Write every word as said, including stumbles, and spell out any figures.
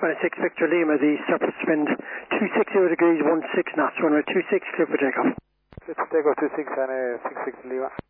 Runway six Victor Lima, the surface wind two sixty degrees, one six knots, runway two six, clear for takeoff. Clear for takeoff, two six and uh, six six Lima.